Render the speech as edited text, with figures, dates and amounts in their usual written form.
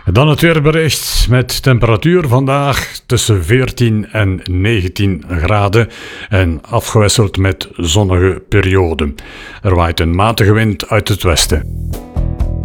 Dan het weerbericht met temperatuur vandaag tussen 14 en 19 graden en afgewisseld met zonnige perioden. Er waait een matige wind uit het westen.